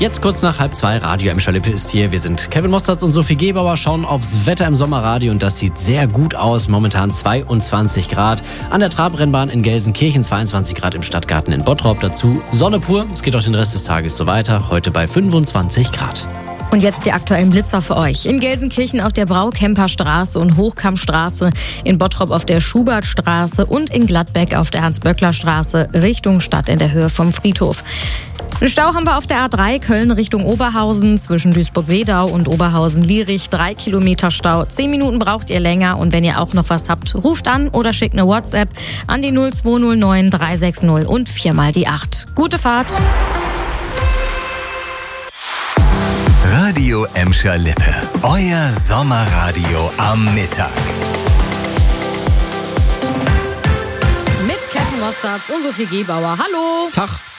Jetzt kurz nach 1:30, Radio Emscher Lippe ist hier. Wir sind Kevin Mosterz und Sophie Gebauer, schauen aufs Wetter im Sommerradio und das sieht sehr gut aus. Momentan 22 Grad an der Trabrennbahn in Gelsenkirchen, 22 Grad im Stadtgarten in Bottrop. Dazu Sonne pur. Es geht auch den Rest des Tages so weiter. Heute bei 25 Grad. Und jetzt die aktuellen Blitzer für euch. In Gelsenkirchen auf der Braukemperstraße und Hochkammstraße, in Bottrop auf der Schubertstraße und in Gladbeck auf der Hans-Böckler-Straße Richtung Stadt in der Höhe vom Friedhof. Einen Stau haben wir auf der A3 Köln Richtung Oberhausen zwischen Duisburg-Wedau und Oberhausen-Lierich. 3 Kilometer Stau. 10 Minuten braucht ihr länger. Und wenn ihr auch noch was habt, ruft an oder schickt eine WhatsApp an die 0209 360 und 4 die 8. Gute Fahrt. Radio Emscher Lippe. Euer Sommerradio am Mittag. Mit Kevin Mosterz und Sophie Gebauer. Hallo. Tag.